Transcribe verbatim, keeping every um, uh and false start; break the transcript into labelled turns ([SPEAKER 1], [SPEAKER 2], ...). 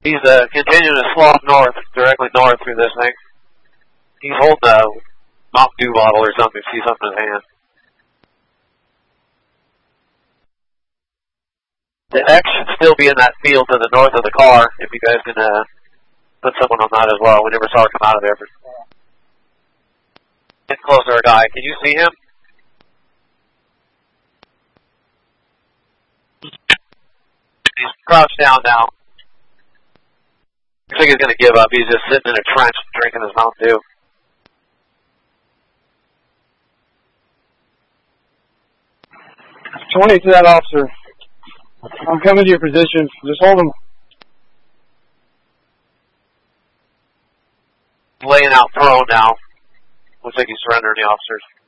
[SPEAKER 1] He's uh, continuing to slough north, directly north through this thing. He's holding a Mountain Dew bottle or something if you see something in his hand. The X should still be in that field to the north of the car, if you guys can uh, put someone on that as well. We never saw her come out of there. Get close to our guy. Can you see him? He's crouched down now. Looks like he's going to give up. He's just sitting in a trench drinking his Mountain Dew.
[SPEAKER 2] twenty to that officer. I'm coming to your position. Just hold him.
[SPEAKER 1] Laying out prone now. Looks like he's surrendering the officers.